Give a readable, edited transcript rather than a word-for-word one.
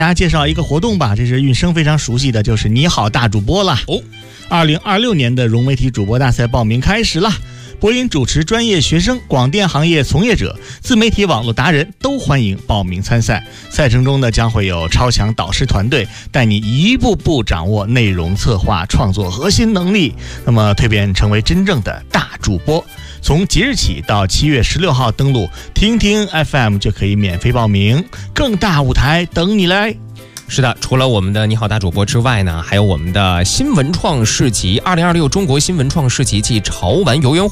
大家介绍一个活动吧，这是韵生非常熟悉的，就是你好大主播啦。2026年的融媒体主播大赛报名开始了，播音主持专业学生、广电行业从业者、自媒体网络达人都欢迎报名参赛。赛程中呢，将会有超强导师团队带你一步步掌握内容策划、创作核心能力，那么蜕变成为真正的大主播。从即日起到7月16号登录听听 FM 就可以免费报名，更大舞台等你来。 是的，除了我们的你好大主播之外呢，还有我们的新文创市集，2026中国新文创市集暨潮玩游园